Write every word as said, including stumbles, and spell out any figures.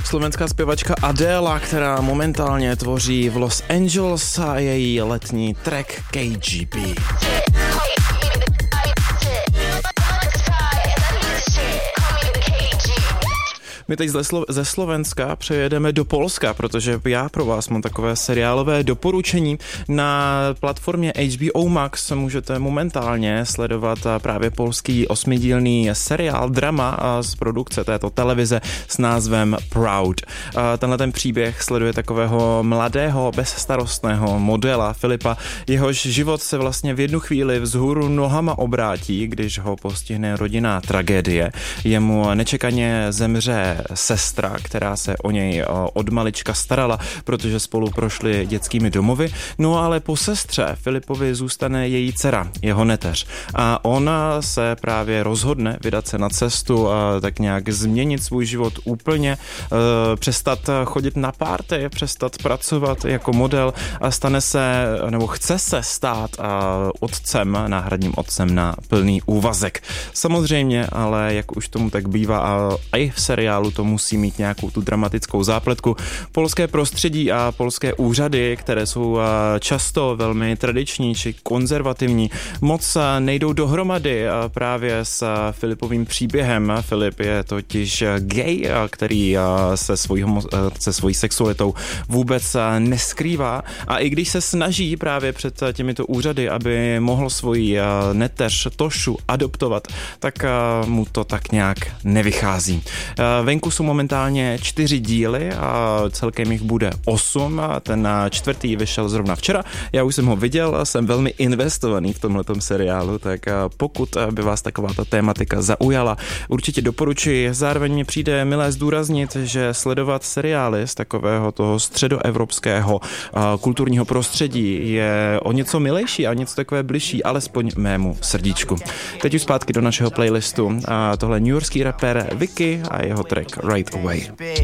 Slovenská zpěvačka Adela, která momentálně tvoří v Los Angeles, a její letní track K G B. My teď ze Slovenska přejedeme do Polska, protože já pro vás mám takové seriálové doporučení. Na platformě H B O Max můžete momentálně sledovat právě polský osmidílný seriál, drama z produkce této televize s názvem Proud. Tenhle ten příběh sleduje takového mladého, bezstarostného modela Filipa. Jehož život se vlastně v jednu chvíli vzhůru nohama obrátí, když ho postihne rodinná tragédie. Jemu nečekaně zemře sestra, která se o něj od malička starala, protože spolu prošli dětskými domovy. No ale po sestře Filipovi zůstane její dcera, jeho neteř. A ona se právě rozhodne vydat se na cestu a tak nějak změnit svůj život úplně, přestat chodit na párty, přestat pracovat jako model a stane se, nebo chce se stát otcem, náhradním otcem na plný úvazek. Samozřejmě, ale jak už tomu tak bývá a i v seriálu to musí mít nějakou tu dramatickou zápletku. Polské prostředí a polské úřady, které jsou často velmi tradiční či konzervativní, moc nejdou dohromady právě s Filipovým příběhem. Filip je totiž gay, který se svojí, se svojí sexualitou vůbec neskrývá, a i když se snaží právě před těmito úřady, aby mohl svoji neteř Tošu adoptovat, tak mu to tak nějak nevychází. Venku jsou momentálně čtyři díly a celkem jich bude osm. Ten čtvrtý vyšel zrovna včera. Já už jsem ho viděl a jsem velmi investovaný v tomhletom seriálu, tak pokud by vás taková ta tématika zaujala, určitě doporučuji. Zároveň mi přijde milé zdůraznit, že sledovat seriály z takového toho středoevropského kulturního prostředí je o něco milejší a něco takové bližší, alespoň mému srdíčku. Teď už zpátky do našeho playlistu. A tohle newyorský rapper Vicky a jeho track Right Away.